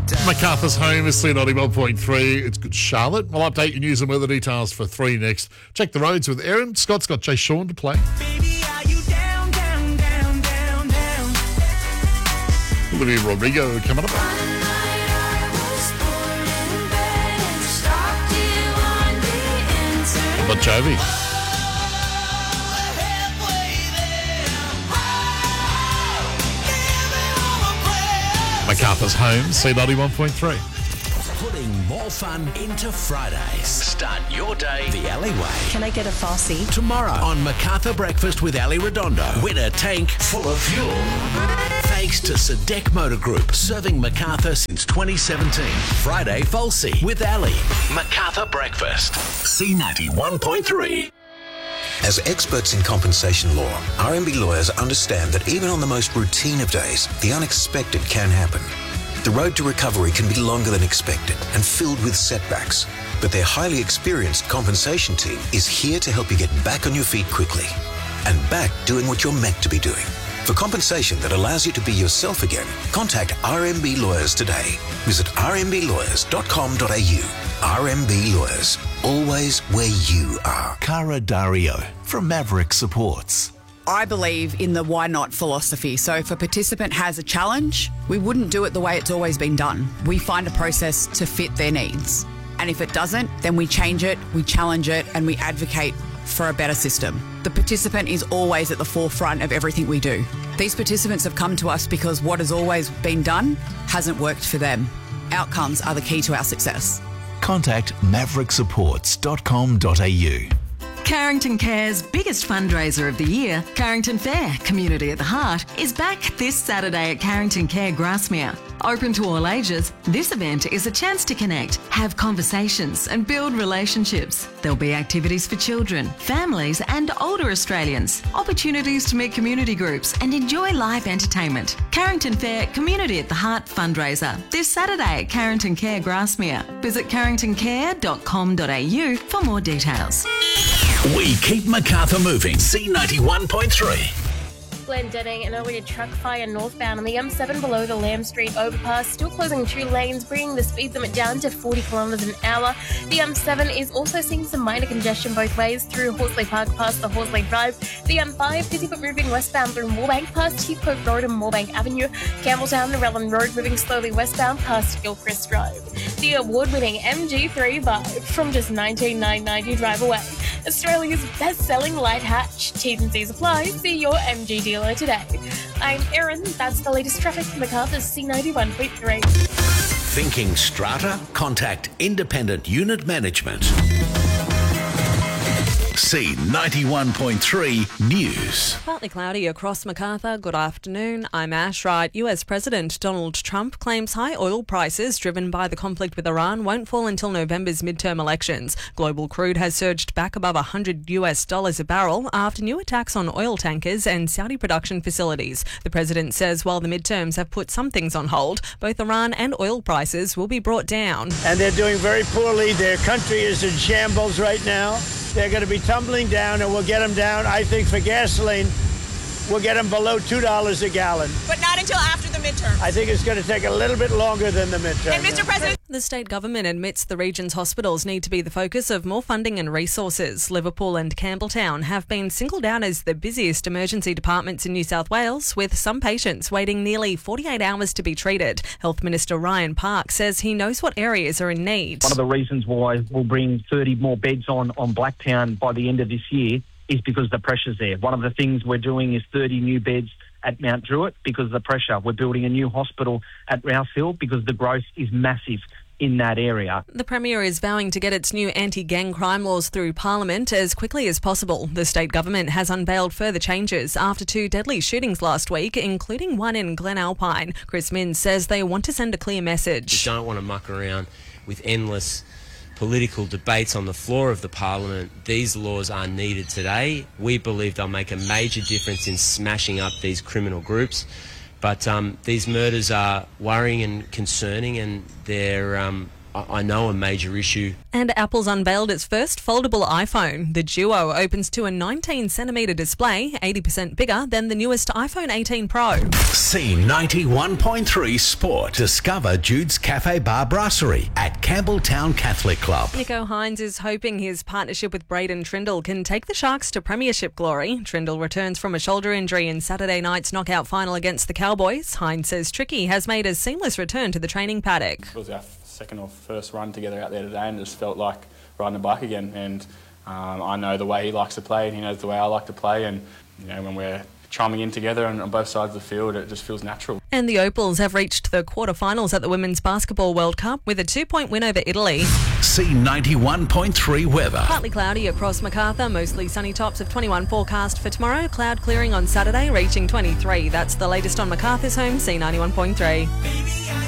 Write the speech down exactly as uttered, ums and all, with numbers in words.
MacArthur's home is C ninety-one point three. It's good, Charlotte. We'll update your news and weather details for three next. Check the roads with Erin. Scott's got Jay Sean to play. Baby, are you down, down, down, down, down? Olivia Rodrigo coming up. Bon Jovi. MacArthur's home, C ninety-one point three. Putting more fun into Fridays. Start your day the Ali way. Can I get a Farsi? Tomorrow on MacArthur Breakfast with Ali Redondo. Win a tank full of fuel. Thanks to Sadek Motor Group, serving MacArthur since twenty seventeen. Friday Falsey with Ali. MacArthur Breakfast. C ninety-one point three. As experts in compensation law, R M B lawyers understand that even on the most routine of days, the unexpected can happen. The road to recovery can be longer than expected and filled with setbacks, but their highly experienced compensation team is here to help you get back on your feet quickly and back doing what you're meant to be doing. For compensation that allows you to be yourself again, contact R M B Lawyers today. Visit r m b lawyers dot com dot a u. R M B Lawyers, always where you are. Cara Dario from Maverick Supports. I believe in the why not philosophy. So if a participant has a challenge, we wouldn't do it the way it's always been done. We find a process to fit their needs. And if it doesn't, then we change it, we challenge it, and we advocate for a better system. The participant is always at the forefront of everything we do. These participants have come to us because what has always been done hasn't worked for them. Outcomes are the key to our success. Contact maverick supports dot com dot a u. Carrington Care's biggest fundraiser of the year, Carrington Fair, Community at the Heart, is back this Saturday at Carrington Care Grasmere. Open to all ages, this event is a chance to connect, have conversations and build relationships. There'll be activities for children, families and older Australians, opportunities to meet community groups and enjoy live entertainment. Carrington Fair, Community at the Heart fundraiser, this Saturday at Carrington Care Grasmere. Visit carrington care dot com dot a u for more details. We keep MacArthur moving. C ninety-one point three. Glendenning, an earlier truck fire northbound on the M seven below the Lamb Street overpass, still closing two lanes, bringing the speed limit down to forty kilometres an hour. The M seven is also seeing some minor congestion both ways through Horsley Park past the Horsley Drive. The M five busy but moving westbound through Moorebank past Heathcote Road and Moorebank Avenue. Campbelltown and Relland Road moving slowly westbound past Gilchrist Drive. The award-winning M G three Vibe from just nineteen thousand nine hundred ninety drive away. Australia's best-selling light hatch. T's and C's apply. See your M G dealer today. I'm Erin. That's the latest traffic from MacArthur's C ninety-one point three. Thinking strata? Contact Independent Unit Management. C ninety-one point three News. Partly cloudy across MacArthur. Good afternoon. I'm Ash Wright. U S President Donald Trump claims high oil prices driven by the conflict with Iran won't fall until November's midterm elections. Global crude has surged back above one hundred U S dollars a barrel after new attacks on oil tankers and Saudi production facilities. The president says while the midterms have put some things on hold, both Iran and oil prices will be brought down. And they're doing very poorly. Their country is in shambles right now. They're going to be tumbling down, and we'll get them down, I think, for gasoline. We'll get them below two dollars a gallon. But not until after the midterm. I think it's going to take a little bit longer than the midterm. And Mister President... The state government admits the region's hospitals need to be the focus of more funding and resources. Liverpool and Campbelltown have been singled out as the busiest emergency departments in New South Wales, with some patients waiting nearly forty-eight hours to be treated. Health Minister Ryan Park says he knows what areas are in need. One of the reasons why we'll bring thirty more beds on, on Blacktown by the end of this year is because the pressure's there. One of the things we're doing is thirty new beds at Mount Druitt because of the pressure. We're building a new hospital at Rouse Hill because the growth is massive in that area. The Premier is vowing to get its new anti-gang crime laws through Parliament as quickly as possible. The state government has unveiled further changes after two deadly shootings last week, including one in Glen Alpine. Chris Minns says they want to send a clear message. We don't want to muck around with endless political debates on the floor of the Parliament. These laws are needed today. We believe they'll make a major difference in smashing up these criminal groups. But um, these murders are worrying and concerning, and they're um, I, I know, a major issue. And Apple's unveiled its first foldable iPhone. The Duo opens to a nineteen centimetre display, eighty percent bigger than the newest iPhone eighteen Pro. C ninety-one point three Sport. Discover Jude's Cafe Bar Brasserie at Campbelltown Catholic Club. Nico Hines is hoping his partnership with Braden Trindle can take the Sharks to premiership glory. Trindle returns from a shoulder injury in Saturday night's knockout final against the Cowboys. Hines says Tricky has made a seamless return to the training paddock. It was our second or first run together out there today, and it just felt like riding a bike again. And um, I know the way he likes to play, and he knows the way I like to play. And you know, when we're chiming in together and on both sides of the field, it just feels natural. And the Opals have reached the quarterfinals at the Women's Basketball World Cup with a two-point win over Italy. C ninety-one point three weather. Partly cloudy across Macarthur, mostly sunny, tops of twenty-one forecast for tomorrow. Cloud clearing on Saturday, reaching twenty-three. That's the latest on Macarthur's home, C ninety-one point three.